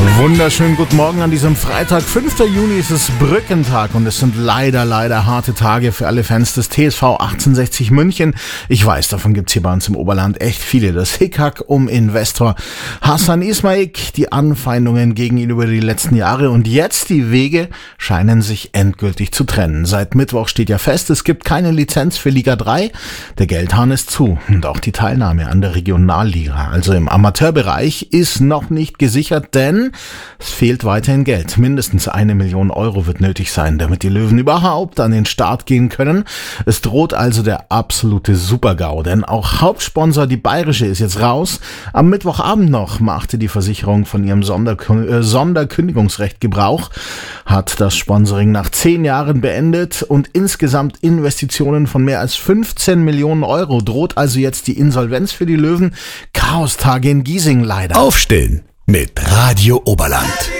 Wunderschönen guten Morgen an diesem Freitag. 5. Juni ist es Brückentag und es sind leider harte Tage für alle Fans des TSV 1860 München. Ich weiß, davon gibt's hier bei uns im Oberland echt viele. Das Hickhack um Investor Hassan Ismaik, die Anfeindungen gegen ihn über die letzten Jahre und jetzt die Wege scheinen sich endgültig zu trennen. Seit Mittwoch steht ja fest, es gibt keine Lizenz für Liga 3. Der Geldhahn ist zu und auch die Teilnahme an der Regionalliga, also im Amateurbereich, ist noch nicht gesichert, denn es fehlt weiterhin Geld. Mindestens 1 Million Euro wird nötig sein, damit die Löwen überhaupt an den Start gehen können. Es droht also der absolute Super-GAU, denn auch Hauptsponsor die Bayerische ist jetzt raus. Am Mittwochabend noch machte die Versicherung von ihrem Sonderkündigungsrecht Gebrauch, hat das Sponsoring nach 10 Jahren beendet und insgesamt Investitionen von mehr als 15 Millionen Euro. Droht also jetzt die Insolvenz für die Löwen. Chaostage in Giesing leider. Aufstehen mit Radio Oberland.